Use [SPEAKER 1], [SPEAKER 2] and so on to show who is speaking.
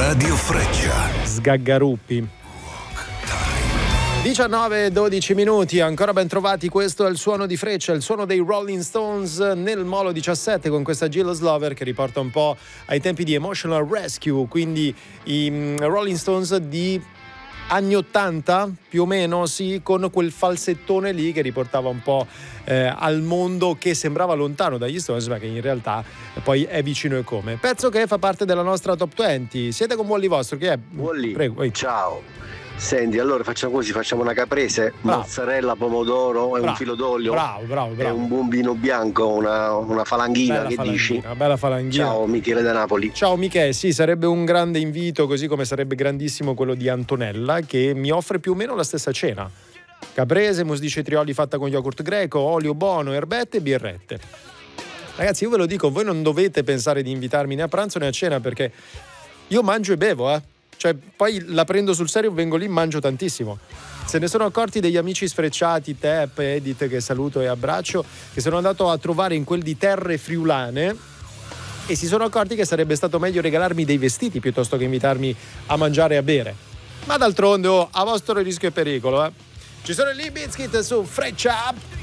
[SPEAKER 1] Radio Freccia.
[SPEAKER 2] Sgaggaruppi. 19-12 minuti, ancora ben trovati, questo è il suono di Freccia, il suono dei Rolling Stones nel Molo 17 con questa Jealous Lover che riporta un po' ai tempi di Emotional Rescue, quindi i Rolling Stones di anni 80 più o meno, sì, con quel falsettone lì che riportava un po' al mondo che sembrava lontano dagli Stones ma che in realtà poi è vicino e come. Pezzo che fa parte della nostra top 20. Siete con Wally vostro, che è?
[SPEAKER 3] Wally,
[SPEAKER 2] prego.
[SPEAKER 3] Ciao. Senti, allora facciamo così, facciamo una caprese,
[SPEAKER 2] Bravo.
[SPEAKER 3] Mozzarella, pomodoro e un filo d'olio.
[SPEAKER 2] Bravo.
[SPEAKER 3] E un buon vino bianco, una falanghina,
[SPEAKER 2] Bella
[SPEAKER 3] che
[SPEAKER 2] falanghina,
[SPEAKER 3] dici?
[SPEAKER 2] una bella falanghina.
[SPEAKER 3] Ciao, Michele da Napoli.
[SPEAKER 2] Ciao Michele, sì, sarebbe un grande invito, così come sarebbe grandissimo quello di Antonella, che mi offre più o meno la stessa cena. Caprese, mousse di cetrioli fatta con yogurt greco, olio buono, erbette e birrette. Ragazzi, io ve lo dico, voi non dovete pensare di invitarmi né a pranzo né a cena, perché io mangio e bevo, Cioè, poi la prendo sul serio, vengo lì, mangio tantissimo. Se ne sono accorti degli amici sfrecciati, Tep, Edith, che saluto e abbraccio, che sono andato a trovare in quel di Terre Friulane e si sono accorti che sarebbe stato meglio regalarmi dei vestiti piuttosto che invitarmi a mangiare e a bere. Ma d'altronde, a vostro rischio e pericolo, Ci sono i Limp Bizkit su Freccia.